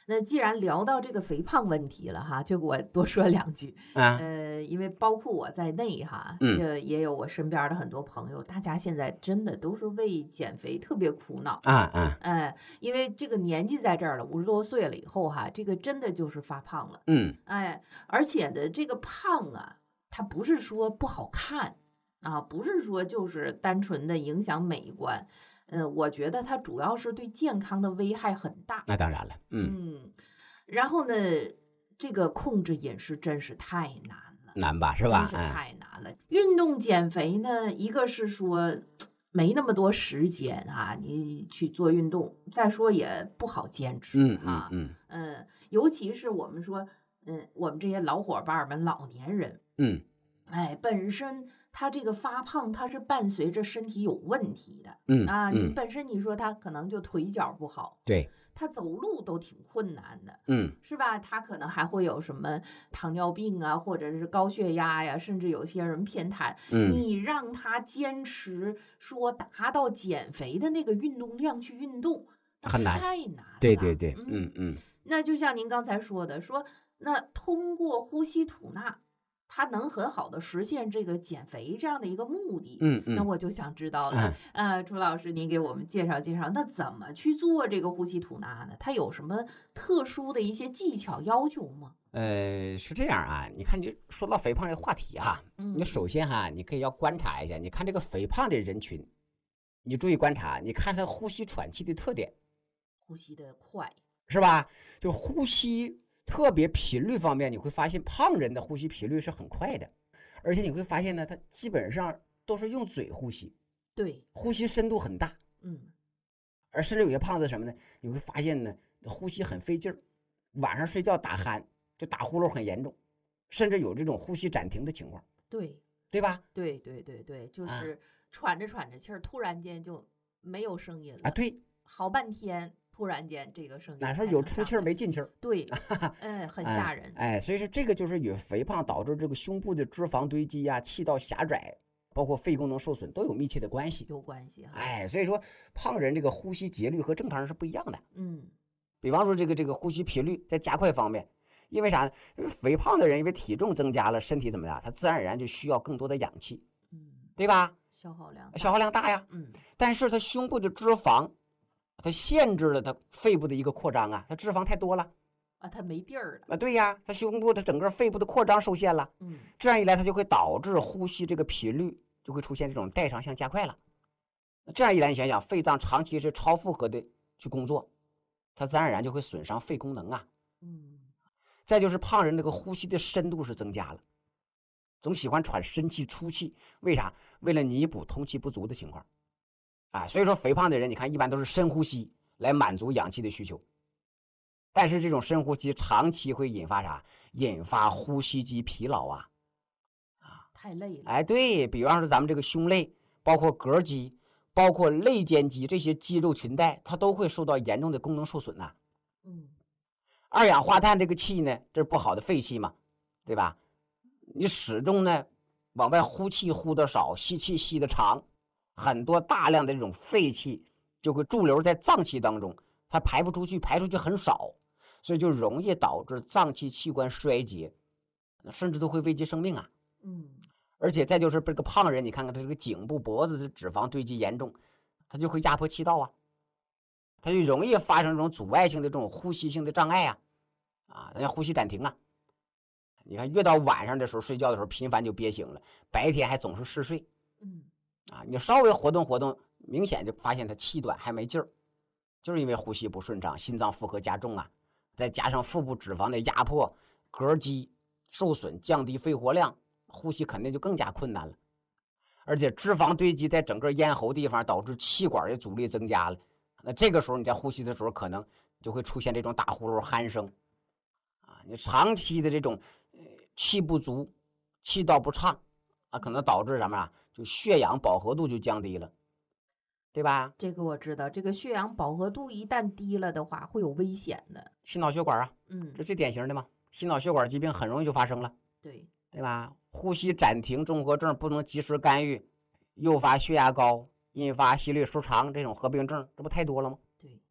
那既然聊到这个肥胖问题了哈，就给我多说两句。 啊， 因为包括我在内哈， 嗯， 这也有我身边的很多朋友，大家现在真的都是为减肥特别苦恼。 啊啊， 因为这个年纪在这儿了，50多岁了以后哈，这个真的就是发胖了。 嗯而且呢，这个胖啊，它不是说不好看啊，不是说就是单纯的影响美观。我觉得它主要是对健康的危害很大。 那当然了， 嗯，然后呢，这个控制饮食真是太难了， 难吧，是吧？ 真是太难了。运动减肥呢，一个是说没那么多时间啊，你去做运动，再说也不好坚持嗯嗯哈。 嗯尤其是我们说，我们这些老伙伴儿们、老年人， 嗯本身他这个发胖，他是伴随着身体有问题的啊。你嗯嗯， 本身你说他可能就腿脚不好， 对， 他走路都挺困难的， 嗯是吧？他可能还会有什么糖尿病啊，或者是高血压呀，甚至有些人偏瘫。 嗯， 你让他坚持说达到减肥的那个运动量去运动，那很难， 太难了。 对对对， 那就像您刚才说的，说那通过呼吸吐纳，它能很好的实现这个减肥这样的一个目的。 嗯嗯那我就想知道了， 嗯。 朱老师，您给我们介绍介绍，那怎么去做这个呼吸吐纳呢？它有什么特殊的一些技巧要求吗？ 是这样啊，你看，你说到肥胖这个话题哈，你嗯， 首先哈，你可以要观察一下，你看这个肥胖的人群，你注意观察，你看他呼吸喘气的特点， 呼吸的快， 是吧？就呼吸特别频率方面，你会发现胖人的呼吸频率是很快的，而且你会发现呢，他基本上都是用嘴呼吸， 对， 呼吸深度很大， 嗯， 而甚至有些胖子什么呢，你会发现呢，呼吸很费劲儿，晚上睡觉打鼾，就打呼噜很严重，甚至有这种呼吸暂停的情况， 对， 对吧？ 对对对对，就啊是喘着喘着气儿，突然间就没有声音啊， 了， 对， 好半天，突然间这个声音哪说才有出气儿能上来。 没进气儿？ 对，很吓人。 所以说这个就是与肥胖导致这个胸部的脂肪堆积呀、气道狭窄，包括肺功能受损都有密切的关系。 有关系哈。 所以说胖人这个呼吸节律和正常人是不一样的。 嗯， 比方说这个呼吸频率在加快方面，因为啥呢？因为肥胖的人因为体重增加了，身体怎么样？他自然而然就需要更多的氧气， 嗯， 对吧？ 消耗量消耗量大呀。 嗯， 但是他胸部的脂肪，它限制了他肺部的一个扩张啊，他脂肪太多了。 它没地儿了。 对呀，他胸部的整个肺部的扩张受限了， 嗯， 这样一来，它就会导致呼吸这个频率就会出现这种代偿性加快了。这样一来，你想想，肺脏长期是超负荷的去工作，它自然而然就会损伤肺功能啊。 嗯， 再就是胖人这个呼吸的深度是增加了，总喜欢喘深气粗气，为啥？为了弥补通气不足的情况所以说肥胖的人，你看一般都是深呼吸来满足氧气的需求，但是这种深呼吸长期会引发啥？引发呼吸肌疲劳啊。 太累了。 对，比方说咱们这个胸肋，包括膈肌，包括肋间肌这些肌肉裙带，它都会受到严重的功能受损呐。 嗯， 二氧化碳这个气呢，这是不好的废气嘛，对吧？你始终呢往外呼气呼的少，吸气吸的长，很多大量的这种废气就会驻留在脏器当中，它排不出去，排出去很少，所以就容易导致脏器器官衰竭，甚至都会危及生命啊。 嗯， 而且再就是这个胖人，你看看他这个颈部、脖子的脂肪堆积严重，他就会压迫气道啊，他就容易发生这种阻碍性的这种呼吸性的障碍人家呼吸暂停啊。你看，越到晚上的时候睡觉的时候频繁就憋醒了，白天还总是嗜睡。 嗯， 你稍微活动活动，明显就发现他气短还没劲儿，就是因为呼吸不顺畅，心脏负荷加重啊，再加上腹部脂肪的压迫，膈肌受损，降低肺活量，呼吸肯定就更加困难了。而且脂肪堆积在整个咽喉地方，导致气管的阻力增加了。那这个时候你在呼吸的时候，可能就会出现这种打呼噜、鼾声你长期的这种气不足、气道不畅可能导致什么就血氧饱和度就降低了，对吧？ 这个我知道，这个血氧饱和度一旦低了的话，会有危险的。 心脑血管嗯， 这最典型的嘛，心脑血管疾病很容易就发生了， 对， 对吧？呼吸暂停综合症不能及时干预，诱发血压高，引发心律失常这种合并症，这不太多了吗？ 对，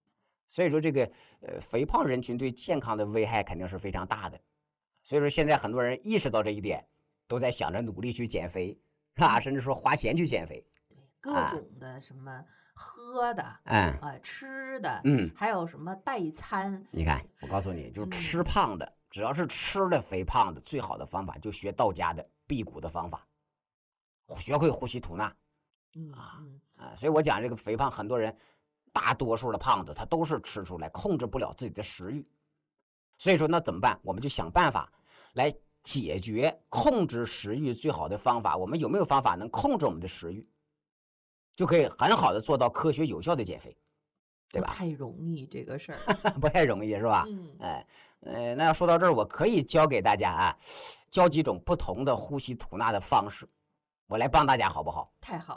所以说这个肥胖人群对健康的危害肯定是非常大的。所以说现在很多人意识到这一点，都在想着努力去减肥，是吧？甚至说花钱去减肥。 各种的什么喝的，吃的，还有什么代餐。 你看，我告诉你，就吃胖的，只要是吃的肥胖的，最好的方法就学道家的辟谷的方法，学会呼吸吐纳。所以我讲这个肥胖，很多人大多数的胖子他都是吃出来，控制不了自己的食欲。所以说那怎么办？我们就想办法来解决控制食欲最好的方法。我们有没有方法能控制我们的食欲，就可以很好的做到科学有效的减肥，对吧？ 不太容易这个事儿， 不太容易是吧？那要说到这儿，我可以教给大家教几种不同的呼吸吐纳的方式，我来帮大家好不好？ 太好了。